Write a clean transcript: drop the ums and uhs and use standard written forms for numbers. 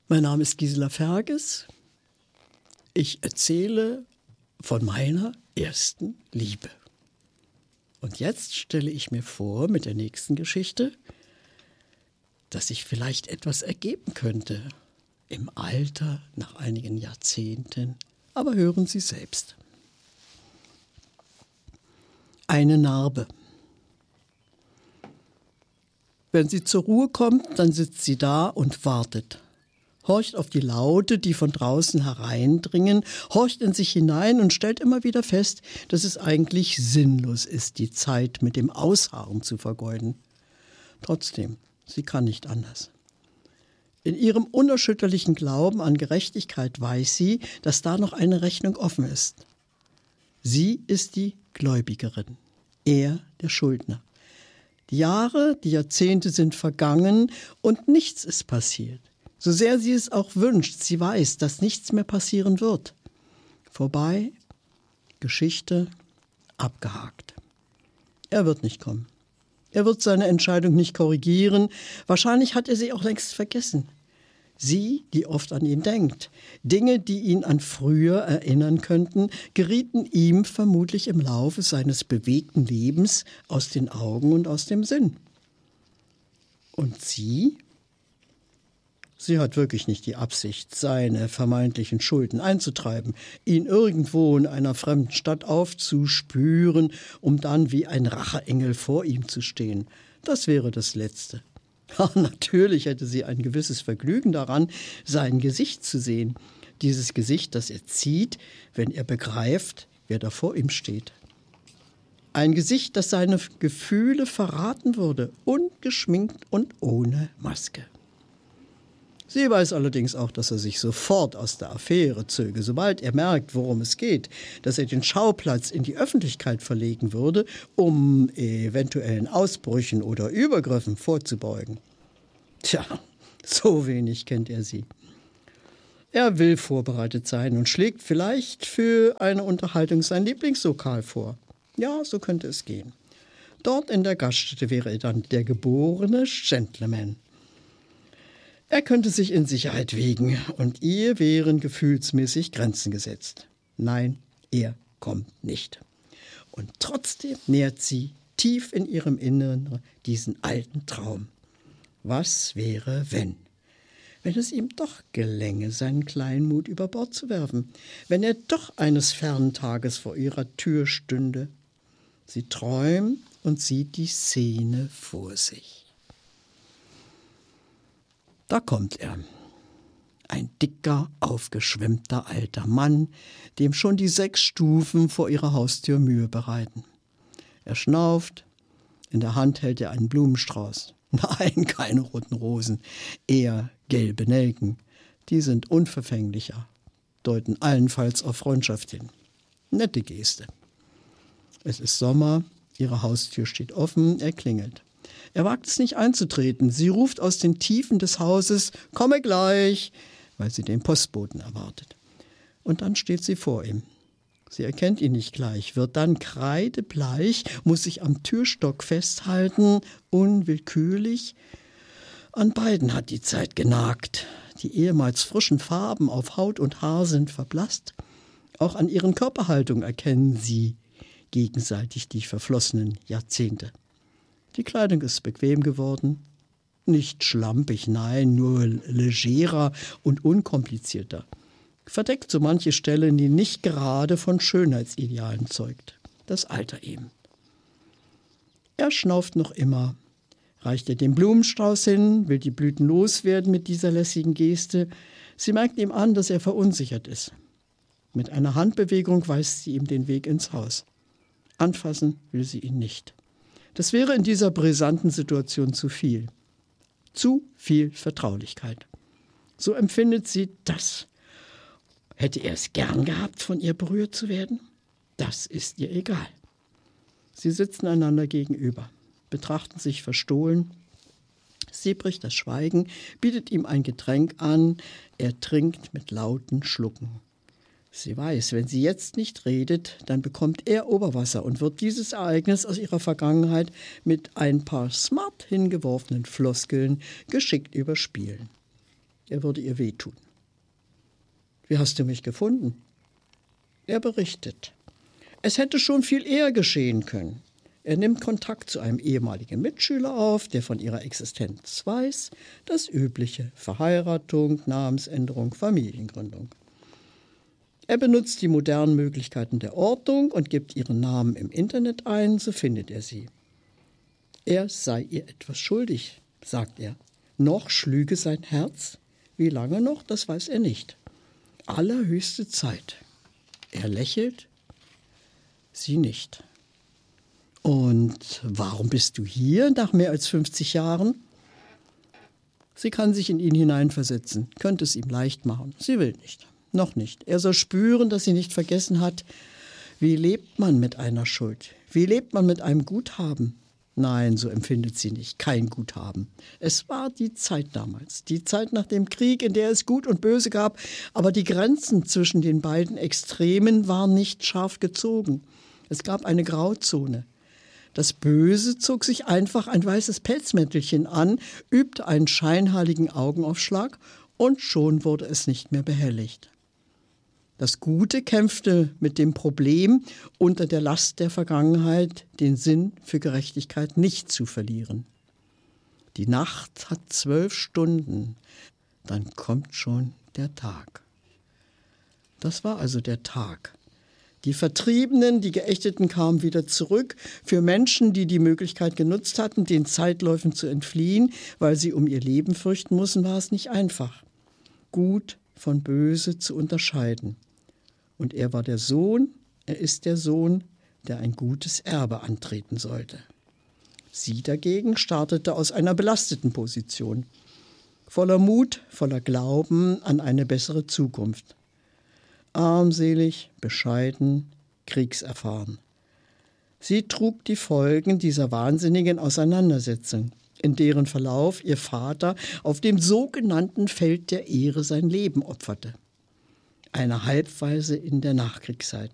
Mein Name ist Gisela Ferges. Ich erzähle von meiner ersten Liebe. Und jetzt stelle ich mir vor, mit der nächsten Geschichte, dass sich vielleicht etwas ergeben könnte im Alter nach einigen Jahrzehnten. Aber hören Sie selbst. Eine Narbe. Wenn sie zur Ruhe kommt, dann sitzt sie da und wartet. Horcht auf die Laute, die von draußen hereindringen, horcht in sich hinein und stellt immer wieder fest, dass es eigentlich sinnlos ist, die Zeit mit dem Ausharren zu vergeuden. Trotzdem, sie kann nicht anders. In ihrem unerschütterlichen Glauben an Gerechtigkeit weiß sie, dass da noch eine Rechnung offen ist. Sie ist die Gläubigerin, er der Schuldner. Die Jahre, die Jahrzehnte sind vergangen und nichts ist passiert. So sehr sie es auch wünscht, sie weiß, dass nichts mehr passieren wird. Vorbei, Geschichte, abgehakt. Er wird nicht kommen. Er wird seine Entscheidung nicht korrigieren. Wahrscheinlich hat er sie auch längst vergessen. Sie, die oft an ihn denkt, Dinge, die ihn an früher erinnern könnten, gerieten ihm vermutlich im Laufe seines bewegten Lebens aus den Augen und aus dem Sinn. Und sie? Sie hat wirklich nicht die Absicht, seine vermeintlichen Schulden einzutreiben, ihn irgendwo in einer fremden Stadt aufzuspüren, um dann wie ein Racheengel vor ihm zu stehen. Das wäre das Letzte. Natürlich hätte sie ein gewisses Vergnügen daran, sein Gesicht zu sehen. Dieses Gesicht, das er zieht, wenn er begreift, wer da vor ihm steht. Ein Gesicht, das seine Gefühle verraten würde, ungeschminkt und ohne Maske. Sie weiß allerdings auch, dass er sich sofort aus der Affäre zöge, sobald er merkt, worum es geht, dass er den Schauplatz in die Öffentlichkeit verlegen würde, um eventuellen Ausbrüchen oder Übergriffen vorzubeugen. Tja, so wenig kennt er sie. Er will vorbereitet sein und schlägt vielleicht für eine Unterhaltung sein Lieblingslokal vor. Ja, so könnte es gehen. Dort in der Gaststätte wäre er dann der geborene Gentleman. Er könnte sich in Sicherheit wiegen und ihr wären gefühlsmäßig Grenzen gesetzt. Nein, er kommt nicht. Und trotzdem nährt sie tief in ihrem Inneren diesen alten Traum. Was wäre, wenn? Wenn es ihm doch gelänge, seinen Kleinmut über Bord zu werfen. Wenn er doch eines fernen Tages vor ihrer Tür stünde. Sie träumt und sieht die Szene vor sich. Da kommt er. Ein dicker, aufgeschwemmter alter Mann, dem schon die 6 Stufen vor ihrer Haustür Mühe bereiten. Er schnauft, in der Hand hält er einen Blumenstrauß. Nein, keine roten Rosen, eher gelbe Nelken. Die sind unverfänglicher, deuten allenfalls auf Freundschaft hin. Nette Geste. Es ist Sommer, ihre Haustür steht offen, er klingelt. Er wagt es nicht einzutreten. Sie ruft aus den Tiefen des Hauses, komme gleich, weil sie den Postboten erwartet. Und dann steht sie vor ihm. Sie erkennt ihn nicht gleich, wird dann kreidebleich, muss sich am Türstock festhalten, unwillkürlich. An beiden hat die Zeit genagt. Die ehemals frischen Farben auf Haut und Haar sind verblasst. Auch an ihren Körperhaltungen erkennen sie gegenseitig die verflossenen Jahrzehnte. Die Kleidung ist bequem geworden, nicht schlampig, nein, nur legerer und unkomplizierter. Verdeckt so manche Stelle, die nicht gerade von Schönheitsidealen zeugt. Das Alter eben. Er schnauft noch immer, reicht ihr den Blumenstrauß hin, will die Blüten loswerden mit dieser lässigen Geste. Sie merkt ihm an, dass er verunsichert ist. Mit einer Handbewegung weist sie ihm den Weg ins Haus. Anfassen will sie ihn nicht. Das wäre in dieser brisanten Situation zu viel. Zu viel Vertraulichkeit. So empfindet sie das. Hätte er es gern gehabt, von ihr berührt zu werden? Das ist ihr egal. Sie sitzen einander gegenüber, betrachten sich verstohlen. Sie bricht das Schweigen, bietet ihm ein Getränk an. Er trinkt mit lauten Schlucken. Sie weiß, wenn sie jetzt nicht redet, dann bekommt er Oberwasser und wird dieses Ereignis aus ihrer Vergangenheit mit ein paar smart hingeworfenen Floskeln geschickt überspielen. Er würde ihr wehtun. Wie hast du mich gefunden? Er berichtet. Es hätte schon viel eher geschehen können. Er nimmt Kontakt zu einem ehemaligen Mitschüler auf, der von ihrer Existenz weiß. Das Übliche: Verheiratung, Namensänderung, Familiengründung. Er benutzt die modernen Möglichkeiten der Ortung und gibt ihren Namen im Internet ein, so findet er sie. Er sei ihr etwas schuldig, sagt er. Noch schlüge sein Herz. Wie lange noch, das weiß er nicht. Allerhöchste Zeit. Er lächelt, sie nicht. Und warum bist du hier nach mehr als 50 Jahren? Sie kann sich in ihn hineinversetzen, könnte es ihm leicht machen. Sie will nicht, noch nicht. Er soll spüren, dass sie nicht vergessen hat, wie lebt man mit einer Schuld? Wie lebt man mit einem Guthaben? Nein, so empfindet sie nicht, kein Guthaben. Es war die Zeit damals, die Zeit nach dem Krieg, in der es Gut und Böse gab, aber die Grenzen zwischen den beiden Extremen waren nicht scharf gezogen. Es gab eine Grauzone. Das Böse zog sich einfach ein weißes Pelzmäntelchen an, übte einen scheinheiligen Augenaufschlag und schon wurde es nicht mehr behelligt. Das Gute kämpfte mit dem Problem, unter der Last der Vergangenheit den Sinn für Gerechtigkeit nicht zu verlieren. Die Nacht hat 12 Stunden, dann kommt schon der Tag. Das war also der Tag. Die Vertriebenen, die Geächteten kamen wieder zurück. Für Menschen, die die Möglichkeit genutzt hatten, den Zeitläufen zu entfliehen, weil sie um ihr Leben fürchten mussten, war es nicht einfach, Gut von Böse zu unterscheiden. Und er war der Sohn, er ist der Sohn, der ein gutes Erbe antreten sollte. Sie dagegen startete aus einer belasteten Position, voller Mut, voller Glauben an eine bessere Zukunft. Armselig, bescheiden, kriegserfahren. Sie trug die Folgen dieser wahnsinnigen Auseinandersetzung, in deren Verlauf ihr Vater auf dem sogenannten Feld der Ehre sein Leben opferte. Eine Halbwaise in der Nachkriegszeit.